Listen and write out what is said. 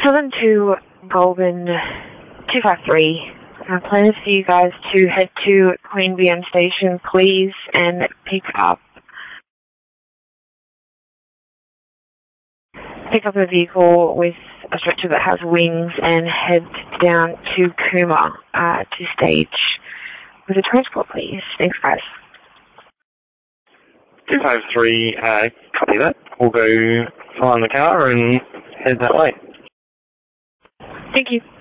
Southern to Goulburn 253. I'm planning for you guys to head to Queen BM Station, please, and pick up a vehicle with a stretcher that has wings and head down to Cooma to stage with a transport, please. Thanks, guys. 253, copy that. We'll go find the car and head that way. Thank you.